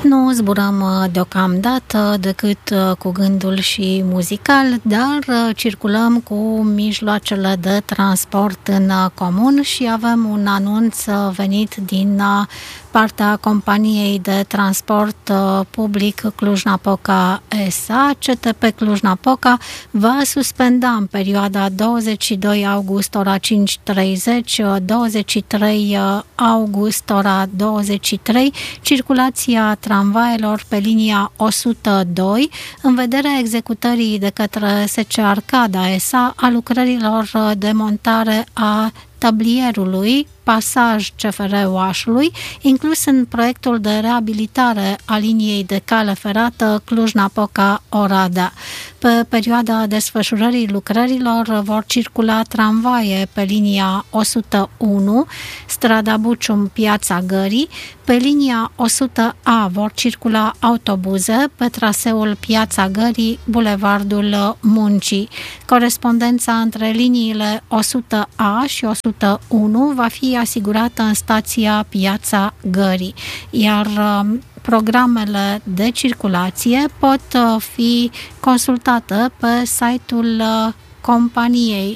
Nu zburăm deocamdată decât cu gândul și muzical, dar circulăm cu mijloacele de transport în comun și avem un anunț venit din partea companiei de transport public Cluj-Napoca S.A. CTP Cluj-Napoca va suspenda în perioada 22 august ora 5:30, 23 august ora 23 circulația tramvailor pe linia 102 în vederea executării de către SC Arcada S.A. a lucrărilor de montare a tablierului pasaj CFR Oașului, inclus în proiectul de reabilitare a liniei de cale ferată Cluj-Napoca-Oradea. Pe perioada desfășurării lucrărilor vor circula tramvaie pe linia 101, strada Bucium, Piața Gării, pe linia 100A vor circula autobuze pe traseul Piața Gării, Bulevardul Muncii. Corespondența între liniile 100A și 101 va fi asigurată în stația Piața Gării, iar programele de circulație pot fi consultate pe site-ul companiei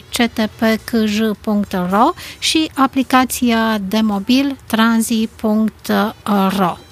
ctpcj.ro și aplicația de mobil transi.ro.